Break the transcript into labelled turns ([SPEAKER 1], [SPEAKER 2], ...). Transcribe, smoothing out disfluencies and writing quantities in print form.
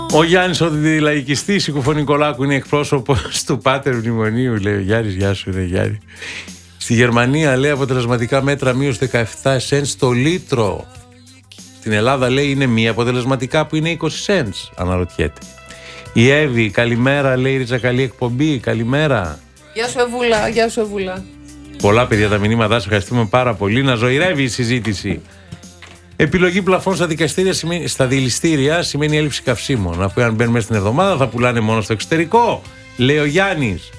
[SPEAKER 1] Ο Γιάννης, ο αντιλαϊκιστής Οικουφό Νικολάκου, είναι εκπρόσωπος του Πάτερ Μνημονίου, λέει ο Γιάννης. Γεια σου, ρε Γιάννη. Στη Γερμανία, λέει, αποτελεσματικά μέτρα μείωση 17 cents το λίτρο. Στην Ελλάδα, λέει, είναι μη αποτελεσματικά που είναι 20 cents, αναρωτιέται. Η Εύη, καλημέρα, λέει, Ρίτσα, καλή εκπομπή, καλημέρα.
[SPEAKER 2] Γεια σου, Εβούλα, γεια σου, Εβούλα.
[SPEAKER 1] Πολλά παιδιά τα μηνύματά σας, ευχαριστούμε πάρα πολύ. Να ζωηρεύει η συζήτηση. Επιλογή πλαφών στα δηληστήρια σημαίνει έλλειψη καυσίμων. Αφού αν μπαίνουν μέσα στην εβδομάδα θα πουλάνε μόνο στο εξωτερικό, λέει ο Γιάννης.